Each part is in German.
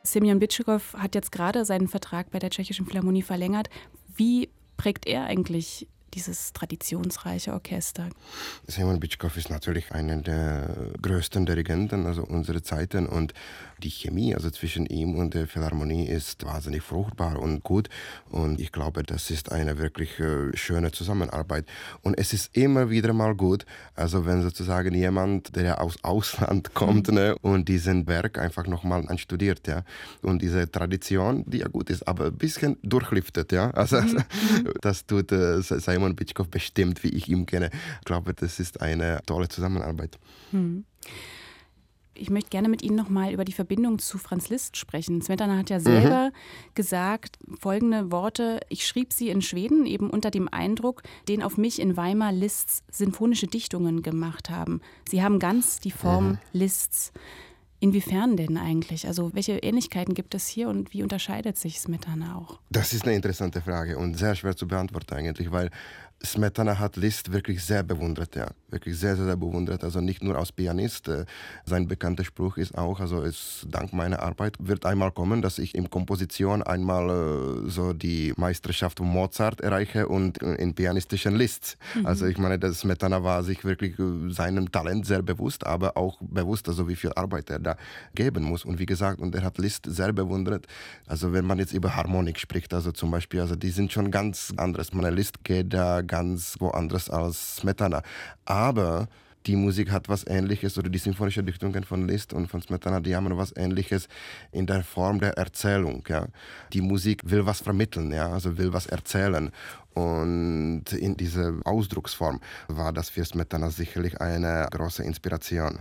Semjon Bitschikow hat jetzt gerade seinen Vertrag bei der Tschechischen Philharmonie verlängert. Wie prägt er eigentlich dieses traditionsreiche Orchester? Semjon Bitschikow ist natürlich einer der größten Dirigenten also unserer Zeiten und die Chemie also zwischen ihm und der Philharmonie ist wahnsinnig fruchtbar und gut und ich glaube, das ist eine wirklich schöne Zusammenarbeit und es ist immer wieder mal gut, also wenn sozusagen jemand, der aus Ausland kommt und diesen Werk einfach nochmal anstudiert, ja, und diese Tradition, die ja gut ist, aber ein bisschen durchlüftet, ja, also das tut Semjon Bitschikow bestimmt, wie ich ihn kenne. Ich glaube, das ist eine tolle Zusammenarbeit. Ich möchte gerne mit Ihnen nochmal über die Verbindung zu Franz Liszt sprechen. Smetana hat ja selber gesagt, folgende Worte: Ich schrieb sie in Schweden eben unter dem Eindruck, den auf mich in Weimar Liszts sinfonische Dichtungen gemacht haben. Sie haben ganz die Form Liszts. Inwiefern denn eigentlich? Also welche Ähnlichkeiten gibt es hier und wie unterscheidet sich Smetana auch? Das ist eine interessante Frage und sehr schwer zu beantworten eigentlich, weil Smetana hat Liszt wirklich sehr bewundert, ja. Wirklich sehr, sehr, sehr bewundert. Also nicht nur als Pianist. Sein bekannter Spruch ist auch, also es dank meiner Arbeit wird einmal kommen, dass ich in Komposition einmal so die Meisterschaft von Mozart erreiche und in pianistischen Liszt. Also ich meine, dass Smetana war sich wirklich seinem Talent sehr bewusst, aber auch bewusst, also wie viel Arbeit er da geben muss. Und wie gesagt, und er hat Liszt sehr bewundert. Also wenn man jetzt über Harmonik spricht, also zum Beispiel, also die sind schon ganz anderes. Meine Liszt geht da ganz woanders als Smetana. Aber die Musik hat was Ähnliches, oder die symphonische Dichtungen von Liszt und von Smetana, die haben was Ähnliches in der Form der Erzählung. Ja. Die Musik will was vermitteln, ja, also will was erzählen. Und in dieser Ausdrucksform war das für Smetana sicherlich eine große Inspiration.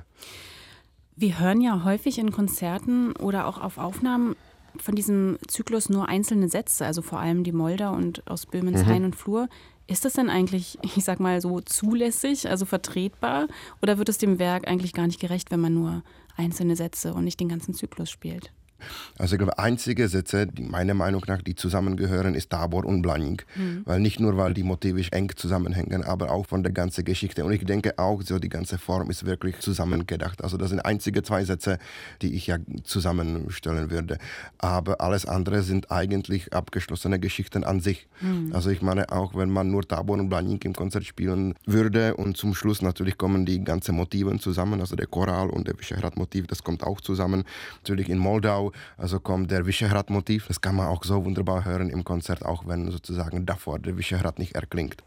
Wir hören ja häufig in Konzerten oder auch auf Aufnahmen von diesem Zyklus nur einzelne Sätze, also vor allem die Moldau und aus Böhmens Hain und Flur. Ist das denn eigentlich, ich sag mal so, zulässig, also vertretbar? Oder wird es dem Werk eigentlich gar nicht gerecht, wenn man nur einzelne Sätze und nicht den ganzen Zyklus spielt? Also ich glaube, einzige Sätze, die meiner Meinung nach, die zusammengehören, ist Tabor und Blanik. Weil nicht nur, weil die motivisch eng zusammenhängen, aber auch von der ganzen Geschichte. Und ich denke auch, so die ganze Form ist wirklich zusammengedacht. Also das sind einzige zwei Sätze, die ich ja zusammenstellen würde. Aber alles andere sind eigentlich abgeschlossene Geschichten an sich. Also ich meine, auch wenn man nur Tabor und Blanik im Konzert spielen würde und zum Schluss natürlich kommen die ganzen Motiven zusammen, also der Choral und der Vyšehrad-Motiv, das kommt auch zusammen. Natürlich in Moldau, also kommt der Vyšehrad-Motiv, das kann man auch so wunderbar hören im Konzert, auch wenn sozusagen davor der Vyšehrad nicht erklingt.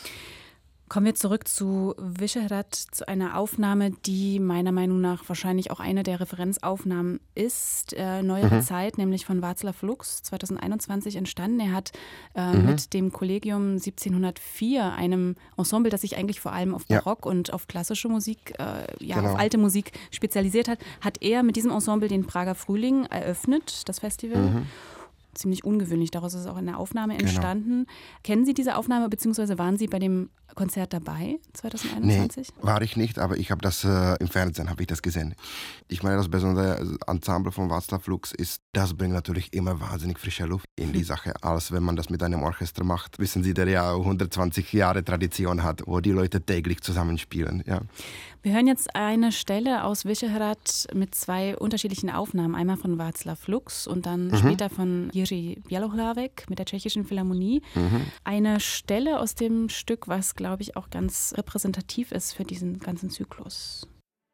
Kommen wir zurück zu Vyšehrad, zu einer Aufnahme, die meiner Meinung nach wahrscheinlich auch eine der Referenzaufnahmen ist, neuere Zeit, nämlich von Václav Lux, 2021 entstanden. Er hat mit dem Collegium 1704, einem Ensemble, das sich eigentlich vor allem auf Barock und auf klassische Musik, auf alte Musik spezialisiert hat, hat er mit diesem Ensemble den Prager Frühling eröffnet, das Festival. Ziemlich ungewöhnlich, daraus ist auch eine Aufnahme entstanden. Kennen Sie diese Aufnahme, beziehungsweise waren Sie bei dem Konzert dabei 2021? Nee, war ich nicht, aber ich habe das im Fernsehen habe ich das gesehen. Ich meine, das besondere Ensemble von Václav Lux ist, das bringt natürlich immer wahnsinnig frische Luft in die Sache, als wenn man das mit einem Orchester macht. Wissen Sie, der ja 120 Jahre Tradition hat, wo die Leute täglich zusammenspielen. Ja. Wir hören jetzt eine Stelle aus Vyšehrad mit zwei unterschiedlichen Aufnahmen. Einmal von Václav Lux und dann später von Jiří Bělohlavek mit der Tschechischen Philharmonie. Eine Stelle aus dem Stück, was, glaube ich, auch ganz repräsentativ ist für diesen ganzen Zyklus.